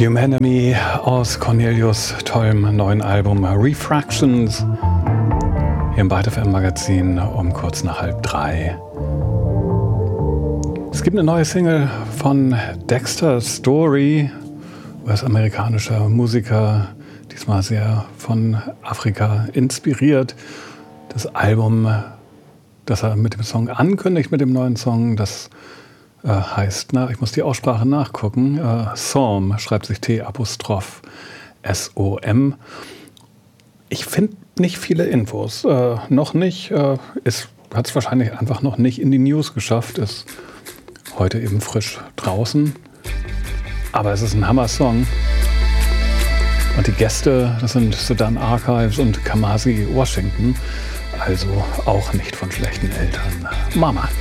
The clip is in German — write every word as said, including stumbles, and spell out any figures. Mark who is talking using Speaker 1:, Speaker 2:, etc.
Speaker 1: Humanemy aus Cornelius tollem neuen Album Refractions hier im Byte F M Magazin um kurz nach halb drei. Es gibt eine neue Single von Dexter Story, U S-amerikanischer Musiker, diesmal sehr von Afrika inspiriert. Das Album, das er mit dem Song ankündigt, mit dem neuen Song, das äh, heißt, na, ich muss die Aussprache nachgucken, äh, Psalm, schreibt sich T-Apostroph S O M. Ich finde nicht viele Infos, äh, noch nicht, äh, es hat es wahrscheinlich einfach noch nicht in die News geschafft, ist heute eben frisch draußen, aber es ist ein Hammer-Song. Und die Gäste, das sind Sudan Archives und Kamasi Washington, also auch nicht von schlechten Eltern. Mama.